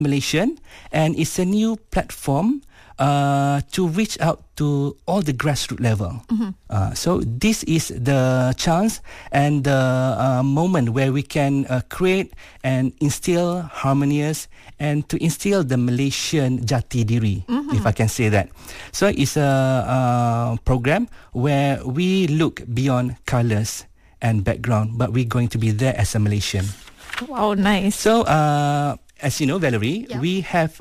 Malaysian, and it's a new platform to reach out to all the grassroots level. So this is the chance and the moment where we can create and instill harmonious and to instill the Malaysian jati diri, if I can say that. So it's a program where we look beyond colours and background, but we're going to be there as a Malaysian. Wow, nice. So, as you know, Valerie, we have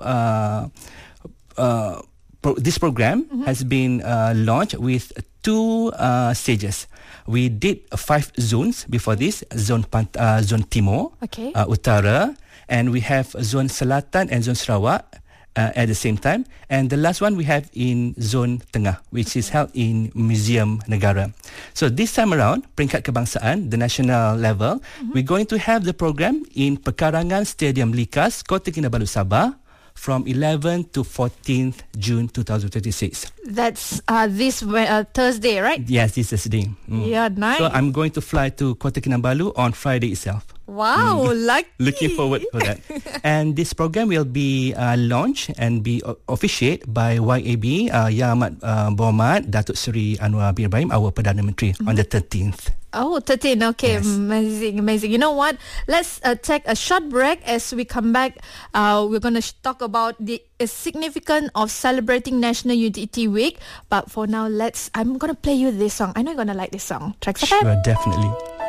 this program has been launched with 2 stages. We did 5 zones before this, zone Timur, Utara, and we have zone Selatan and zone Sarawak at the same time. And the last one we have in zone Tengah, which is held in Museum Negara. So this time around, peringkat kebangsaan, the national level, we're going to have the program in Pekarangan Stadium Likas, Kota Kinabalu, Sabah, from 11th to 14th June 2026. That's this Thursday, right? Yes, this Thursday. Yeah, nice. So I'm going to fly to Kota Kinabalu on Friday itself. Wow, lucky. Looking forward for that. And this program will be launched and be officiated by YAB, Yang Amat Berhormat Datuk Seri Anwar bin Ibrahim, our Perdana Menteri, on the 13th. Oh, 13. Okay, Yes. amazing. You know what? Let's take a short break. As we come back, we're going to talk about the significance of celebrating National Unity Week. But for now, I'm going to play you this song. I know you're going to like this song. Tracks FM. Sure, definitely.